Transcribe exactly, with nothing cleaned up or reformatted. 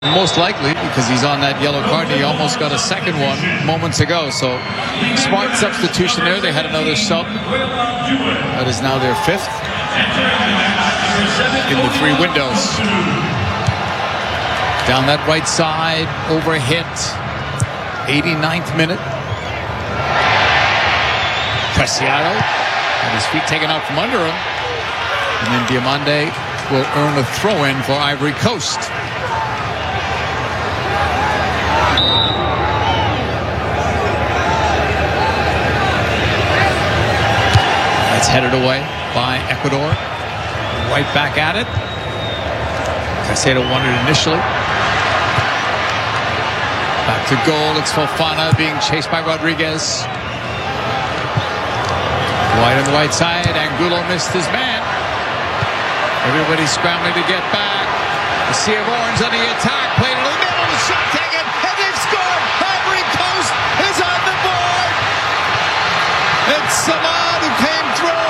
Most likely because he's on that yellow card and he almost got a second one moments ago. So smart substitution there. They had another sub. That is now their fifth in the three windows. Down that right side, over hit. eighty-ninth minute. Preciado had his feet taken out from under him. And then Diomande will earn a throw-in for Ivory Coast. That's headed away by Ecuador. Right back at it. Caicedo won it initially. Back to goal. It's Fofana being chased by Rodriguez. Wide on the right side. Angulo missed his man. Everybody's scrambling to get back. The Sea of Orange on the attack. Played in the middle. The shot taken. And they've scored. Ivory Coast is on the board. It's Samad who came through.